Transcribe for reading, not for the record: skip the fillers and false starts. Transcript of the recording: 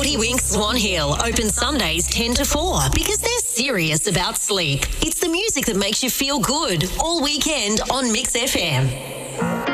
Forty Winks Swan Hill open Sundays 10 to 4 because they're serious about sleep. It's the music that makes you feel good all weekend on Mix FM.